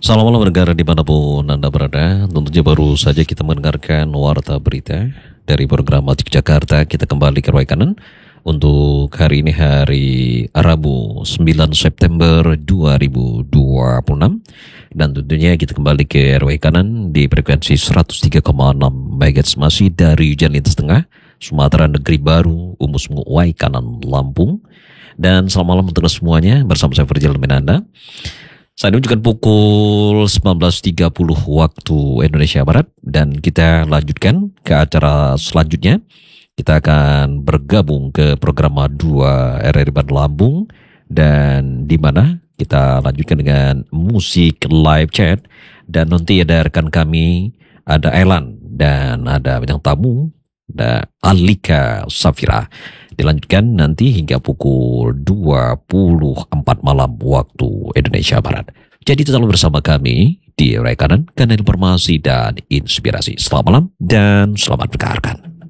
Salam malam negara dimanapun Anda berada. Tentunya baru saja kita mendengarkan warta berita dari program Matik Jakarta. Kita kembali ke Ruai Kanan untuk hari ini, hari Rabu 9 September 2026. Dan tentunya kita kembali ke Ruai Kanan di frekuensi 103,6 MHz masih dari Hujan Lintas Tengah, Sumatera Negeri Baru, Umus Ruai Kanan, Lampung. Dan selamat malam untuk semuanya, bersama saya Virgil Menanda. Saat ini menunjukkan pukul 19.30 waktu Indonesia Barat, dan kita lanjutkan ke acara selanjutnya. Kita akan bergabung ke program 2 RRI Bandung Lampung, dan di mana kita lanjutkan dengan musik live chat, dan nanti ada rekan kami, ada Elan dan ada bintang tamu, ada Alika Safira. Dilanjutkan nanti hingga pukul 24 malam waktu Indonesia Barat. Jadi tetaplah bersama kami di Ruai Kanan, kanal informasi dan inspirasi. Selamat malam dan selamat mendengarkan.